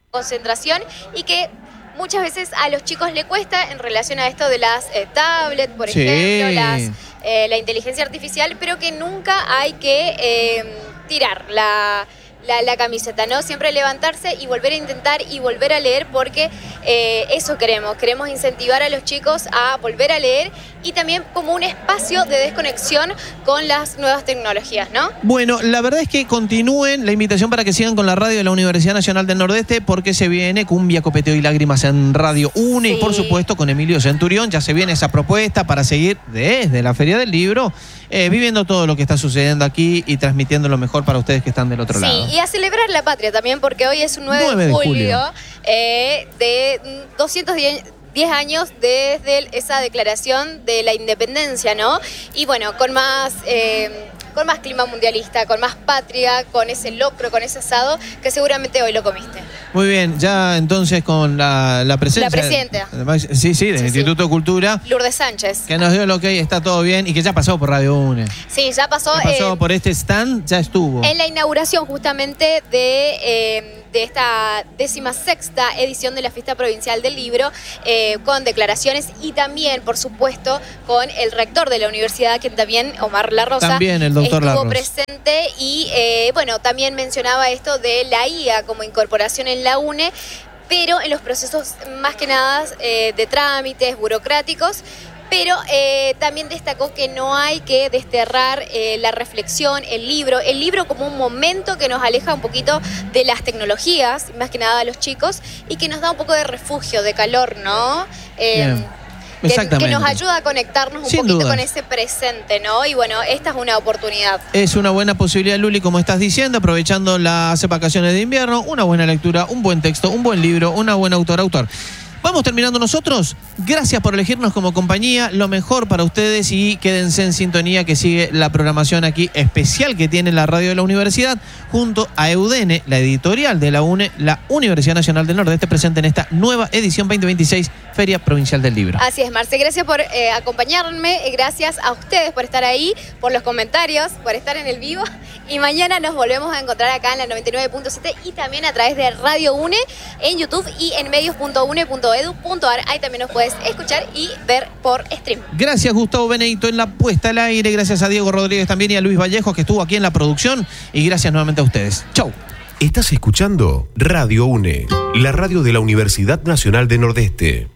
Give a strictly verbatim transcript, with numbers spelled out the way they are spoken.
concentración y que muchas veces a los chicos le cuesta en relación a esto de las eh, tablets, por sí. ejemplo, las, eh, la inteligencia artificial, pero que nunca hay que eh, tirar la... La, la camiseta, ¿no? Siempre levantarse y volver a intentar y volver a leer porque eh, eso queremos. Queremos incentivar a los chicos a volver a leer y también como un espacio de desconexión con las nuevas tecnologías, ¿no? Bueno, la verdad es que continúen la invitación para que sigan con la radio de la Universidad Nacional del Nordeste porque se viene Cumbia, Copeteo y Lágrimas en Radio UNE sí. y por supuesto con Emilio Centurión. Ya se viene esa propuesta para seguir desde la Feria del Libro eh, viviendo todo lo que está sucediendo aquí y transmitiendo lo mejor para ustedes que están del otro sí, lado. Y a celebrar la patria también, porque hoy es un nueve de julio eh, de doscientos diez años desde esa declaración de la independencia, ¿no? Y bueno, con más... Eh, con más clima mundialista, con más patria, con ese locro, con ese asado, que seguramente hoy lo comiste. Muy bien, ya entonces con la, la presencia... La presidenta. Sí, sí, del sí, Instituto sí. de Cultura. Lourdes Sánchez. Que nos dio el ok, está todo bien, y que ya pasó por Radio UNE. Sí, ya pasó. Ya pasó eh, por este stand, ya estuvo. En la inauguración justamente de... Eh, de esta décima sexta edición de la Fiesta Provincial del Libro, eh, con declaraciones y también, por supuesto, con el rector de la universidad, quien también, Omar Larrosa, también el doctor estuvo Larrosa. presente y, eh, bueno, también mencionaba esto de la I A como incorporación en la UNE, pero en los procesos más que nada eh, de trámites burocráticos. Pero eh, también destacó que no hay que desterrar eh, la reflexión, el libro, el libro como un momento que nos aleja un poquito de las tecnologías, más que nada a los chicos, y que nos da un poco de refugio, de calor, ¿no? Eh, que, que nos ayuda a conectarnos un Sin poquito dudas. con ese presente, ¿no? Y bueno, esta es una oportunidad. Es una buena posibilidad, Luli, como estás diciendo, aprovechando las vacaciones de invierno, una buena lectura, un buen texto, un buen libro, una buena autor-autor. Vamos terminando nosotros. Gracias por elegirnos como compañía. Lo mejor para ustedes y quédense en sintonía que sigue la programación aquí especial que tiene la radio de la universidad junto a Eudene, la editorial de la UNE, la Universidad Nacional del Nordeste, presente en esta nueva edición veinte veintiséis Feria Provincial del Libro. Así es, Marce. Gracias por eh, acompañarme. Gracias a ustedes por estar ahí, por los comentarios, por estar en el vivo. Y mañana nos volvemos a encontrar acá en la noventa y nueve punto siete y también a través de Radio UNE en YouTube y en medios punto une punto edu punto ar. Ahí también nos puedes escuchar y ver por stream. Gracias, Gustavo Benedito, en la puesta al aire. Gracias a Diego Rodríguez también y a Luis Vallejo, que estuvo aquí en la producción. Y gracias nuevamente a ustedes. Chau. Estás escuchando Radio UNE, la radio de la Universidad Nacional del Nordeste.